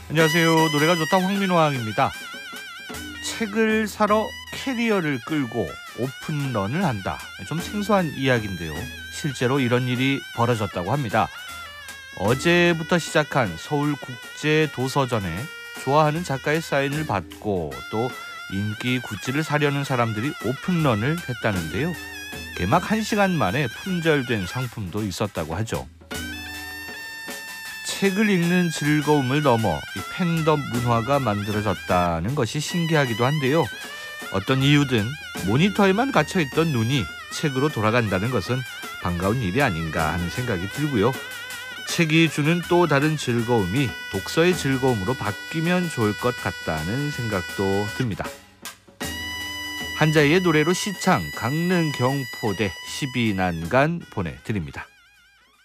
안녕하세요. 노래가 좋다 황민호왕입니다. 책을 사러 캐리어를 끌고 오픈런을 한다. 좀 생소한 이야기인데요. 실제로 이런 일이 벌어졌다고 합니다. 어제부터 시작한 서울국제도서전에 좋아하는 작가의 사인을 받고 또 인기 굿즈를 사려는 사람들이 오픈런을 했다는데요. 개막 1시간 만에 품절된 상품도 있었다고 하죠. 책을 읽는 즐거움을 넘어 이 팬덤 문화가 만들어졌다는 것이 신기하기도 한데요. 어떤 이유든 모니터에만 갇혀있던 눈이 책으로 돌아간다는 것은 반가운 일이 아닌가 하는 생각이 들고요. 책이 주는 또 다른 즐거움이 독서의 즐거움으로 바뀌면 좋을 것 같다는 생각도 듭니다. 한자의 노래로 시창, 강릉, 경포대, 12난간 보내드립니다.